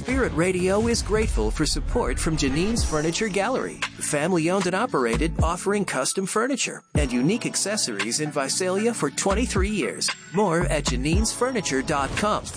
Spirit Radio is grateful for support from Janine's Furniture Gallery, family-owned and operated, offering custom furniture and unique accessories in Visalia for 23 years. More at janinesfurniture.com.